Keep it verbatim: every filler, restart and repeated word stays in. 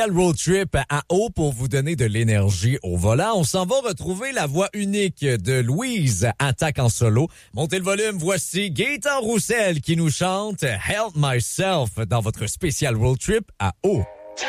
Road trip à eau pour vous donner de l'énergie au volant. On s'en va retrouver la voix unique de Louise, Attaque en solo. Montez le volume, voici Gaëtan Roussel qui nous chante Help Myself dans votre spécial road trip à eau.